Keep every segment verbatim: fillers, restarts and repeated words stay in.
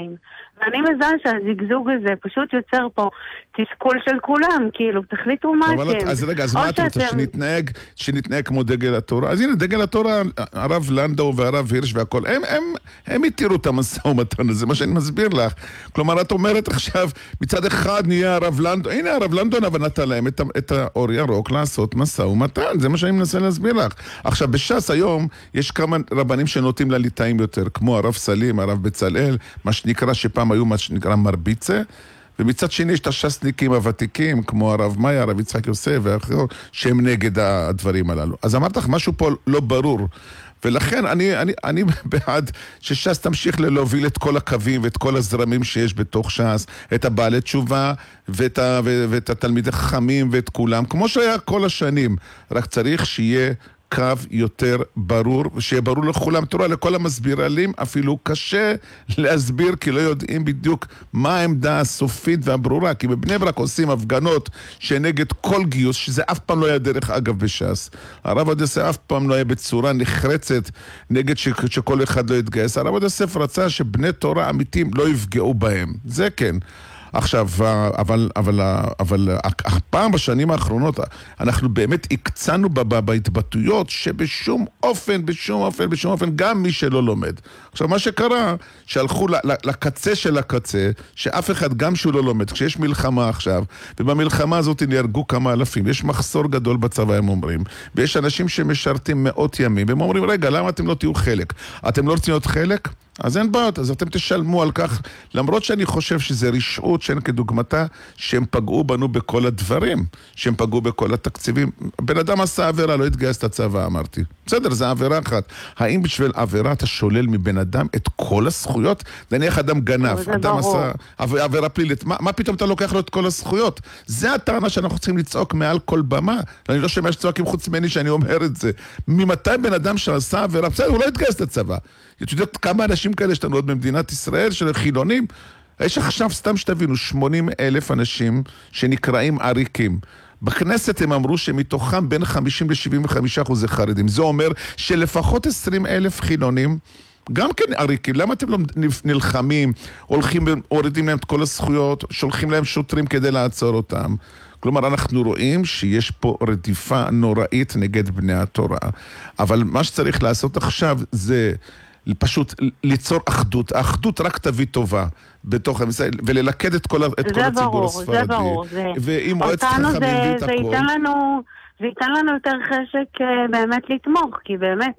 ליטאים. ואני מזהה שהזיגזוג הזה פשוט יוצר פה תסכול של כולם, כאילו, תחליטו מה אתם. אז רגע, אז מה אתה רוצה, שנתנהג, שנתנהג כמו דגל התורה? אז הנה, דגל התורה, הרב לנדאו והרב הירש והכל, הם, הם, הם התירו את המשא ומתן הזה, מה שאני מסביר לך. כלומר, את אומרת עכשיו, מצד אחד נהיה הרב לנדאו, הנה הרב לנדאו נתן להם את, את האור ירוק לעשות משא ומתן, זה מה שאני מנסה להסביר לך. עכשיו, בש"ס היום יש כמה רבנים שנוטים לליטאים יותר, כמו הרב סלים, הרב בצלאל, מה שנקרא שפעם היו מה שנקרא מרביצה, ומצד שני יש את הש"סניקים הוותיקים, כמו הרב מאיה, הרב יצחק יוסף ואחרים, שהם נגד הדברים הללו. אז אמרת לך, משהו פה לא ברור, ולכן אני, אני, אני בעד שש"ס תמשיך להוביל את כל הקווים ואת כל הזרמים שיש בתוך ש"ס, את הבעלי תשובה ואת, ה, ואת התלמידי חכמים ואת כולם, כמו שהיה כל השנים, רק צריך שיהיה קו יותר ברור, ושיהיה ברור לכולם, תורה, לכל המסבירלים, אפילו קשה להסביר, כי לא יודעים בדיוק מה העמדה הסופית והברורה, כי בבני ברק עושים הפגנות שנגד כל גיוס, שזה אף פעם לא היה דרך אגב בש"ס. הרב עובדיה יוסף אף פעם לא היה בצורה נחרצת נגד ש- שכל אחד לא יתגייס. הרב עובדיה יוסף רצה שבני תורה אמיתיים לא יפגעו בהם. זה כן. עכשיו, אבל, אבל, אבל הפעם בשנים האחרונות אנחנו באמת הקצנו בהתבטאויות שבשום אופן, בשום אופן, בשום אופן, גם מי שלא לומד. עכשיו, מה שקרה, שהלכו לקצה של הקצה, שאף אחד, גם שהוא לא לומד, כשיש מלחמה עכשיו, ובמלחמה הזאת נהרגו כמה אלפים, יש מחסור גדול בצבא, הם אומרים, ויש אנשים שמשרתים מאות ימים, והם אומרים, רגע, למה אתם לא תהיו חלק? אתם לא רוצים להיות חלק? אז אין בעיות, אז אתם תשלמו על כך, למרות שאני חושב שזה רשעות שאין כדוגמתה, שהם פגעו בנו בכל הדברים, שהם פגעו בכל התקציבים. בן אדם עשה עבירה, לא התגייס את הצבא, אמרתי. בסדר, זה עבירה אחת. האם בשביל עבירה אתה שולל מבן אדם את כל הזכויות? נניח אדם גנב, אדם עשה עבירה פלילית, מה, מה פתאום אתה לוקח לו את כל הזכויות? זה הטענה שאנחנו צריכים לצעוק מעל כל במה. אני לא שומע שצועקים חוץ ממני שאני אומר את זה. ממתי בן אדם שעשה עבירה, בסדר, הוא לא התגייס את הצבא. את יודעת כמה אנשים כאלה יש לנו עוד במדינת ישראל, של חילונים? יש עכשיו, סתם שתבינו, שמונים אלף אנשים שנקראים עריקים. בכנסת הם אמרו שמתוכם בין חמישים ל-שבעים וחמישה אחוז חרדים. זה אומר שלפחות עשרים אלף חילונים, גם כן עריקים. למה אתם לא נלחמים, הולכים והורידים להם את כל הזכויות, שולחים להם שוטרים כדי לעצור אותם? כלומר, אנחנו רואים שיש פה רדיפה נוראית נגד בני התורה. אבל מה שצריך לעשות עכשיו זה פשוט ליצור אחדות. האחדות רק תביא טובה בתוך המסעד, וללכד את כל, את כל הציבור הספרדי. זה ברור, זה ברור. ועם מועצת חכמים ואת הכל. ייתן לנו, זה ייתן לנו יותר חשק באמת לתמוך, כי באמת,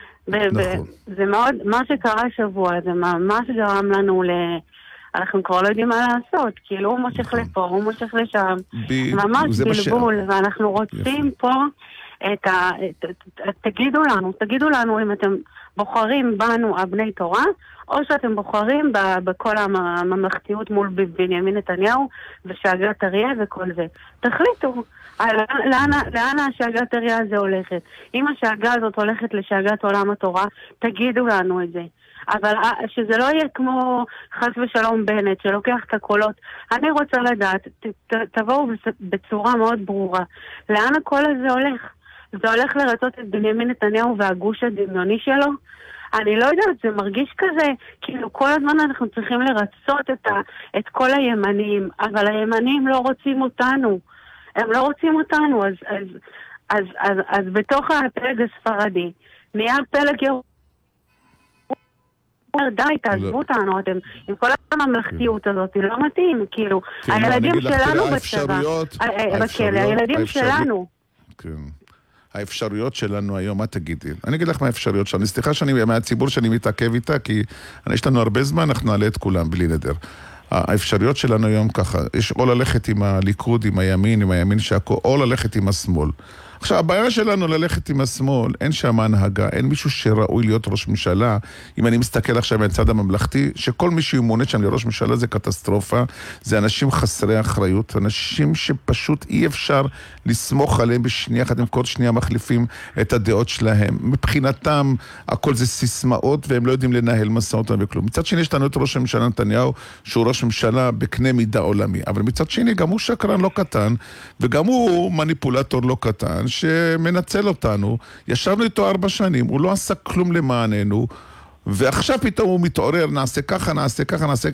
נכון. זה מאוד, מה שקרה שבוע, זה ממש גרם לנו ל... אנחנו כבר לא יודעים מה לעשות, כאילו הוא מושך לפה, הוא מושך לשם, ממש בלבול, ואנחנו רוצים פה את ה... תגידו לנו, תגידו לנו אם אתם בוחרים בנו הבני תורה, או שאתם בוחרים בכל הממלכתיות מול בנימין נתניהו ושאגת אריה וכל זה. תחליטו, לאן השאגת אריה הזה הולכת. אם השאגה הזאת הולכת לשאגת עולם התורה, תגידו לנו את זה. אבל שזה לא יהיה כמו חס ושלום בנט, שלוקח את הקולות. אני רוצה לדעת, ת, תבואו בצורה מאוד ברורה. לאן הקול הזה הולך? זה הולך לרצות את בנימין נתניהו והגוש הדמיוני שלו? אני לא יודעת, זה מרגיש כזה, כאילו כל הזמן אנחנו צריכים לרצות את, ה, את כל הימנים, אבל הימנים לא רוצים אותנו. הם לא רוצים אותנו, אז, אז, אז, אז, אז בתוך הפלג הספרדי, נהיה פלג ירוק. די, תעזבו אותנו, אתם, עם כל הממלכתיות הזאת, היא לא מתאים, כאילו, הילדים שלנו בצבא, בכלא, הילדים שלנו. כן. האפשרויות שלנו היום, מה תגידי? אני אגיד לך מה האפשרויות שלנו, סליחה שאני, מהציבור שאני מתעכב איתה, כי יש לנו הרבה זמן, אנחנו נעלה את כולם בלי נדר. האפשרויות שלנו היום ככה, יש או ללכת עם הליכוד, עם הימין, עם הימין שהכל, או ללכת עם השמאל. עכשיו, הבעיה שלנו ללכת עם השמאל, אין שם הנהגה, אין מישהו שראוי להיות ראש ממשלה. אם אני מסתכל עכשיו מהצד הממלכתי, שכל מי שימונה שם לראש ממשלה זה קטסטרופה, זה אנשים חסרי אחריות, אנשים שפשוט אי אפשר לסמוך עליהם בשנייה אחת, הם כל שנייה מחליפים את הדעות שלהם. מבחינתם, הכל זה סיסמאות, והם לא יודעים לנהל מסעות וכלום. מצד שני, יש לנו את ראש הממשלה נתניהו, שהוא ראש ממשלה בקנה מידה עולמי. אבל מצד שני, גם הוא שקרן לא קטן, וגם הוא מניפולטור לא קטן, שמנצל אותנו. ישבנו איתו ארבע שנים, הוא לא עשה כלום למעננו, ועכשיו פתאום הוא מתעורר, נעשה ככה, נעשה ככה, נעשה